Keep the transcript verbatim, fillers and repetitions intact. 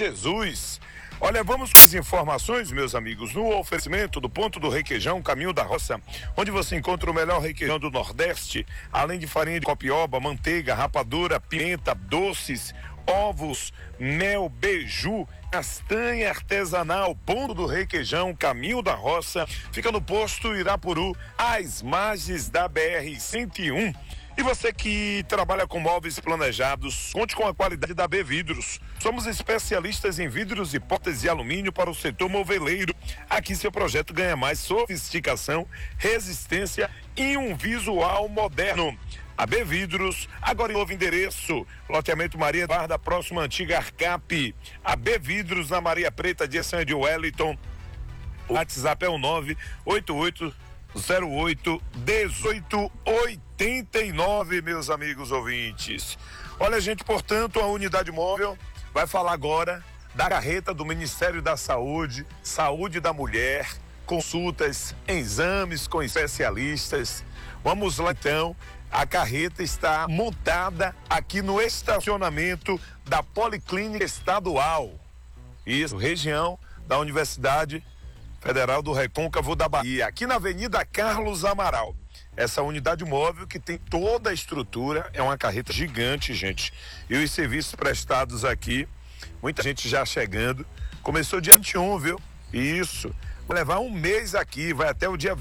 Jesus. Olha, vamos com as informações, meus amigos, no oferecimento do Ponto do Requeijão, Caminho da Roça, onde você encontra o melhor requeijão do Nordeste, além de farinha de copioba, manteiga, rapadura, pimenta, doces, ovos, mel, beiju, castanha artesanal. Ponto do Requeijão, Caminho da Roça, fica no posto Irapuru, às margens da B R cento e um. E você que trabalha com móveis planejados, conte com a qualidade da B Vidros. Somos especialistas em vidros e portas de alumínio para o setor moveleiro. Aqui seu projeto ganha mais sofisticação, resistência e um visual moderno. A B Vidros, agora em novo endereço, loteamento Maria Eduarda, próxima antiga Arcap. A B Vidros na Maria Preta, de de Wellington. O WhatsApp é o nove oito oito zero oito um oito oito nove, meus amigos ouvintes. Olha, gente, portanto, a unidade móvel vai falar agora da carreta do Ministério da Saúde, Saúde da Mulher, consultas, exames com especialistas. Vamos lá, então. A carreta está montada aqui no estacionamento da Policlínica Estadual. Isso, região da Universidade Federal do Recôncavo da Bahia, aqui na Avenida Carlos Amaral. Essa unidade móvel que tem toda a estrutura, é uma carreta gigante, gente. E os serviços prestados aqui, muita gente já chegando. Começou dia vinte e um, viu? Isso. Vai levar um mês aqui, vai até o dia